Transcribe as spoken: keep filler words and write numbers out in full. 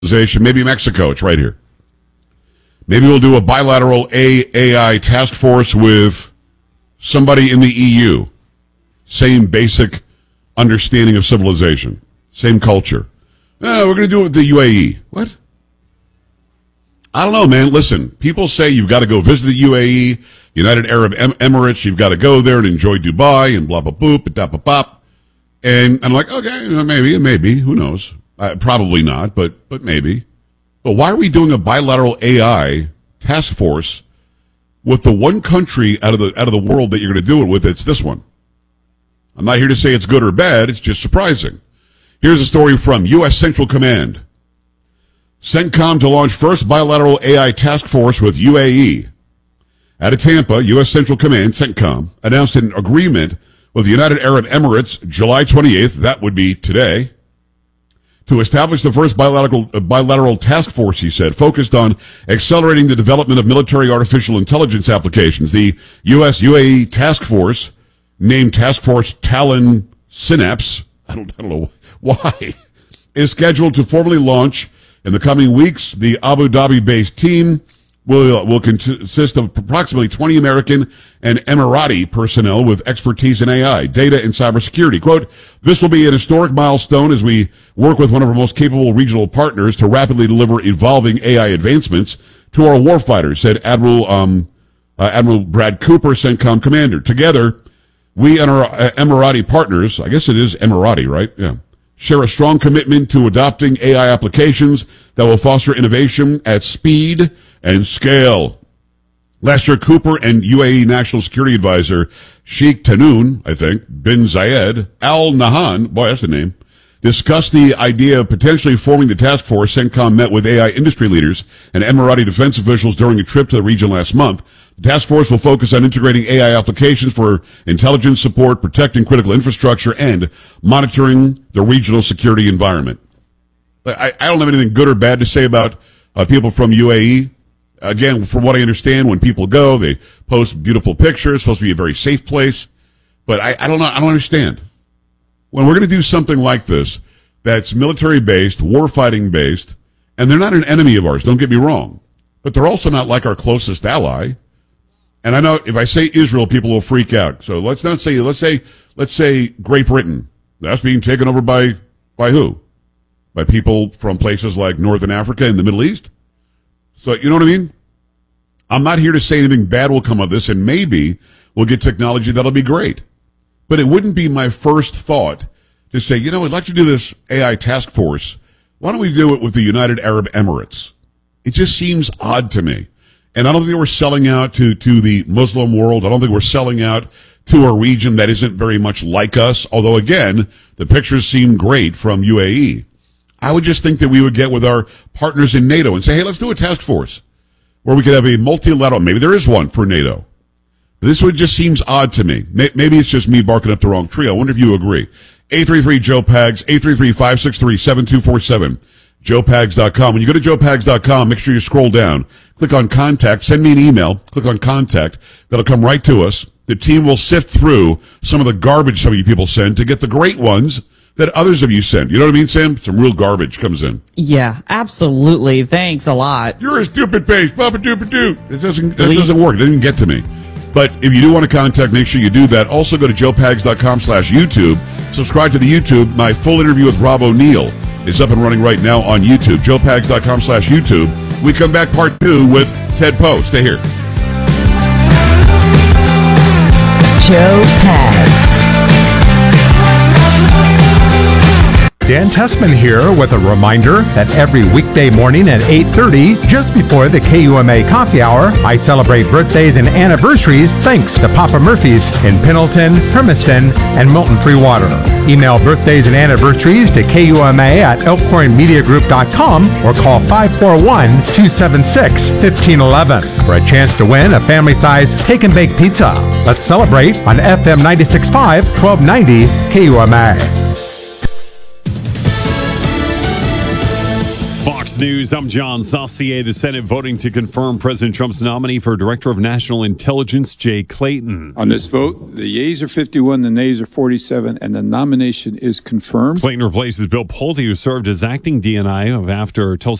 Maybe Mexico. It's right here. Maybe we'll do a bilateral A I task force with somebody in the E U. Same basic understanding of civilization. Same culture. Eh, we're going to do it with the U A E. What? I don't know, man. Listen, people say you've got to go visit the U A E, United Arab em- Emirates. You've got to go there and enjoy Dubai and blah, blah, boop, and da, ba, bop. And I'm like, okay, maybe, maybe. Who knows? Uh, probably not, but but maybe. But why are we doing a bilateral A I task force with the one country out of the out of the world that you're going to do it with? It's this one. I'm not here to say it's good or bad. It's just surprising. Here's a story from U S Central Command. CENTCOM to launch first bilateral A I task force with U A E. Out of Tampa, U S Central Command, CENTCOM, announced an agreement with the United Arab Emirates July twenty-eighth, that would be today, to establish the first bilateral, uh, bilateral task force, he said, focused on accelerating the development of military artificial intelligence applications. The U S U A E task force, named Task Force Talon Synapse, I don't, I don't know why, is scheduled to formally launch in the coming weeks. The Abu Dhabi-based team will will consist of approximately twenty American and Emirati personnel with expertise in A I, data, and cybersecurity. Quote, this will be an historic milestone as we work with one of our most capable regional partners to rapidly deliver evolving A I advancements to our warfighters, said Admiral um, uh, Admiral Brad Cooper, CENTCOM commander. Together, we and our uh, Emirati partners, I guess it is Emirati, right? Yeah. Share a strong commitment to adopting A I applications that will foster innovation at speed and scale. Last year, Cooper and U A E National Security Advisor Sheikh Tahnoon, I think, bin Zayed Al Nahyan, boy, that's the name, discussed the idea of potentially forming the task force. CENTCOM met with A I industry leaders and Emirati defense officials during a trip to the region last month. The task force will focus on integrating A I applications for intelligence support, protecting critical infrastructure, and monitoring the regional security environment. I, I don't have anything good or bad to say about uh, people from U A E. Again, from what I understand, when people go, they post beautiful pictures. It's supposed to be a very safe place. But I, I don't know. I don't understand. When we're going to do something like this, that's military-based, war-fighting-based, and they're not an enemy of ours, don't get me wrong, but they're also not like our closest ally. And I know if I say Israel, people will freak out. So let's not say, let's say, let's say Great Britain. That's being taken over by, by who? By people from places like Northern Africa and the Middle East? So, you know what I mean? I'm not here to say anything bad will come of this, and maybe we'll get technology that'll be great. But it wouldn't be my first thought to say, you know, I'd like to do this A I task force. Why don't we do it with the United Arab Emirates? It just seems odd to me. And I don't think we're selling out to, to the Muslim world. I don't think we're selling out to a region that isn't very much like us. Although, again, the pictures seem great from U A E. I would just think that we would get with our partners in NATO and say, hey, let's do a task force where we could have a multilateral, maybe there is one for NATO. This would just seems odd to me. Maybe it's just me barking up the wrong tree. I wonder if you agree. eight three three Joe Pags, eight three three, five six three, seven two four seven, joe pags dot com. When you go to joe pags dot com, make sure you scroll down, click on contact, send me an email, click on contact. That'll come right to us. The team will sift through some of the garbage some of you people send to get the great ones that others of you send. You know what I mean, Sam? Some real garbage comes in. Yeah, absolutely. Thanks a lot. You're a stupid face. Papa doop doo. It doesn't, that doesn't work. It doesn't get to me. But if you do want to contact, make sure you do that. Also go to joe pags dot com slash YouTube. Subscribe to the YouTube. My full interview with Rob O'Neill is up and running right now on YouTube. joe pags dot com slash YouTube. We come back part two with Ted Poe. Stay here. Joe Pags. Dan Tessman here with a reminder that every weekday morning at eight thirty, just before the K U M A coffee hour, I celebrate birthdays and anniversaries thanks to Papa Murphy's in Pendleton, Hermiston, and Milton Free Water. Email birthdays and anniversaries to K U M A at elkhorn media group dot com or call five four one, two seven six, one five one one for a chance to win a family-sized take and bake pizza. Let's celebrate on F M ninety-six point five, twelve ninety K U M A. Fox News. I'm John Saucier. The Senate voting to confirm President Trump's nominee for Director of National Intelligence, Jay Clayton. On this vote, the yeas are fifty-one, the nays are forty-seven, and the nomination is confirmed. Clayton replaces Bill Pulte, who served as acting D N I after Tulsa